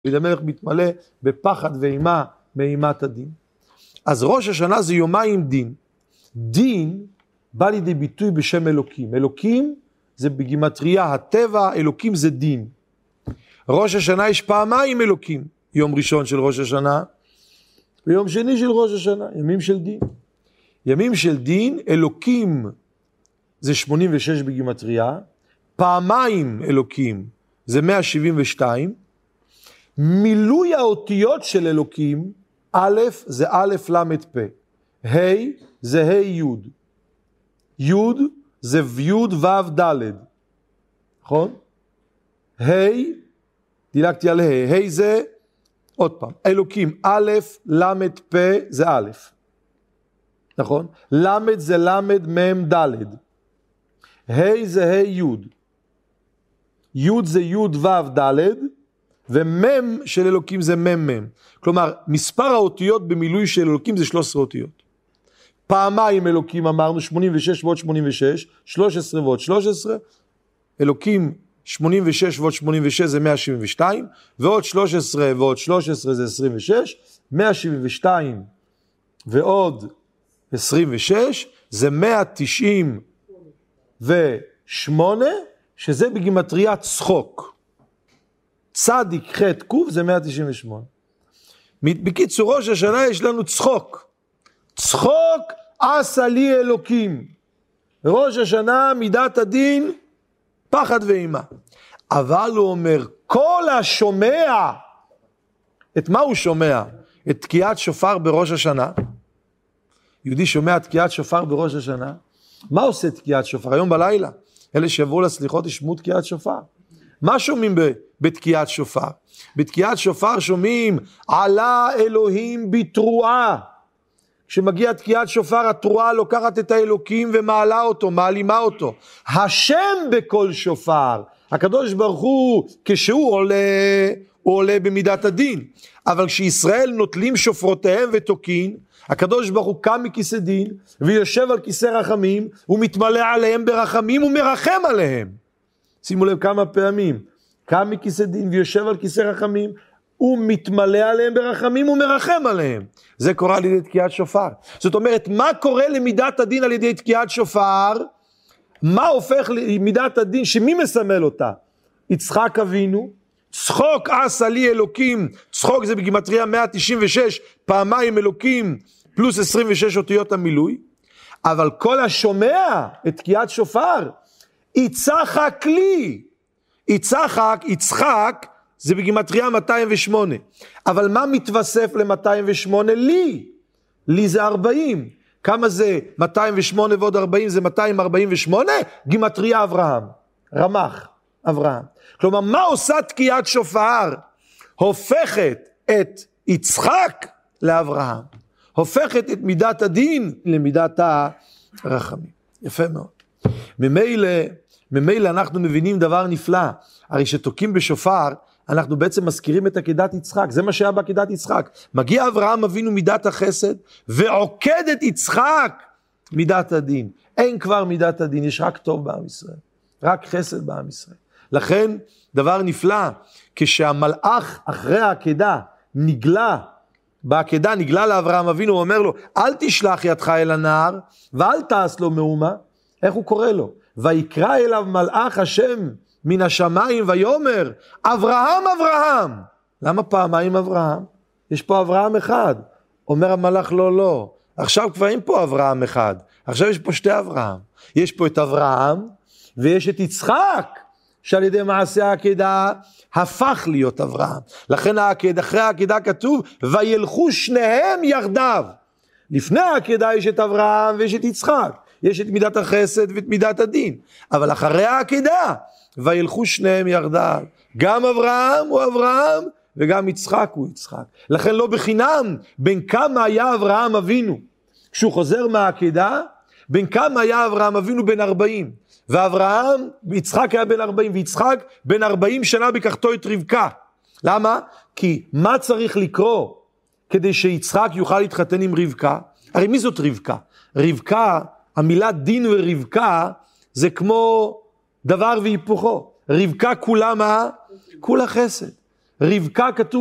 דוד המלך מתמלא בפחד ואימה מאימת הדין. אז ראש השנה זה יומיים דין. דין בא לידי ביטוי בשם אלוקים. אלוקים זה בגימטריה הטבע, אלוקים זה דין. ראש השנה יש פעמיים אלוקים. יום ראשון של ראש השנה ויום שני של ראש השנה, ימים של דין. ימים של דין, אלוקים זה 86 בגימטריה, פעמיים אלוקים זה 172, מילוי האותיות של אלוקים, א' זה א' למד פ', ה' זה ה' י', י' זה י' ו' ד', נכון? ה', דילגתי על ה', ה' זה, עוד פעם, אלוקים, א' למד פ' זה א', נכון? למד זה למד מ' ד', ה' זה ה' י', י' זה י' ו' ד', ומם של אלוקים זה מם. כלומר, מספר האותיות במילוי של אלוקים זה 13 אותיות. פעמיים אלוקים אמרנו, 86 ועוד 86, 13 ועוד 13, אלוקים 86 ועוד 86 זה 172, ועוד 13 ועוד 13 זה 26, 172 ועוד 26 זה 198, שזה בגימטריית צחוק. צדיק ח' ק' זה 198. בקיצור ראש השנה יש לנו צחוק. צחוק עשה לי אלוקים. ראש השנה מידת הדין פחד ואימה. אבל הוא אומר כל השומע, את מה הוא שומע? את תקיעת שופר בראש השנה. יהודי שומע תקיעת שופר בראש השנה. מה עושה תקיעת שופר? היום בלילה. אלה שעברו לסליחות ישמעו תקיעת שופר. מה שומעים בתקיעת שופר? בתקיעת שופר שומעים עלה אלוהים בתרועה. כשמגיע תקיעת שופר, התרועה לוקחת את האלוקים ומעלה אותו, מעלימה אותו. השם בכל שופר. הקדוש ברוך הוא, כשהוא עולה, הוא עולה במידת הדין. אבל כשישראל נוטלים שופרותיהם ותוקין, הקדוש ברוך הוא קם מכיסא דין, ויושב על כיסא רחמים, הוא מתמלא עליהם ברחמים, ומרחם עליהם. שימו לב כמה פעמים, קם מכיסא דין ויושב על כיסא רחמים, הוא מתמלא עליהם ברחמים ומרחם עליהם. זה קורה על ידי תקיעת שופר. זאת אומרת, מה קורה למידת הדין על ידי תקיעת שופר? מה הופך למידת הדין? שמי מסמל אותה? יצחק אבינו, צחוק עשה לי אלוקים, צחוק זה בגימטריה 196, פעמיים אלוקים, פלוס 26 אותיות המילוי, אבל כל השומע את תקיעת שופר, יצחק לי, יצחק זה בגימטריה 208, אבל מה מתווסף ל-208? לי זה 40, כמה זה 208 ועוד 40 זה 248? גימטריה אברהם, רמ"ח אברהם. כלומר, מה עושה תקיעת שופר? הופכת את יצחק לאברהם, הופכת את מידת הדין למידת הרחמים. יפה מאוד. ממילא אנחנו מבינים דבר נפלא, הרי שתוקים בשופר, אנחנו בעצם מזכירים את עקדת יצחק, זה מה שהיה בעקדת יצחק. מגיע אברהם אבינו מידת החסד, ועוקד את יצחק מידת הדין. אין כבר מידת הדין, יש רק טוב בעם ישראל, רק חסד בעם ישראל. לכן דבר נפלא, כשהמלאך אחרי העקדה נגלה, בעקדה נגלה לאברהם אבינו, הוא אומר לו, אל תשלח ידך אל הנער, ואל תעש לו מאומה. איך הוא קורא לו? ויקרא אליו מלאך השם מן השמיים ויאמר, אברהם אברהם. למה פעמיים אברהם? יש פה אברהם אחד. אומר המלאך לא, עכשיו כבר אין פה אברהם אחד, עכשיו יש פה שתי אברהם. יש פה את אברהם ויש את יצחק, שעל ידי מעשה העקדה הפך להיות אברהם. לכן אחרי העקדה כתוב, וילכו שניהם יחדיו. לפני העקדה יש את אברהם ויש את יצחק. יש את מידת החסד ואת מידת הדין. אבל אחרי העקדה, וילכו שניהם יחדיו. גם אברהם הוא אברהם, וגם יצחק הוא יצחק. לכן לא בחינם, בין כמה היה אברהם אבינו. כשהוא חוזר מהעקדה, בין כמה היה אברהם אבינו בן 40. ואברהם, יצחק היה בן 40, ויצחק בן 40 שנה בקחתו את רבקה. למה? כי מה צריך לקרוא כדי שיצחק יוכל להתחתן עם רבקה? הרי מי זאת רבקה? רבקה, המילה דין ורבקה, זה כמו דבר והיפוכו. רבקה כולה מה? כולה חסד. רבקה כתוב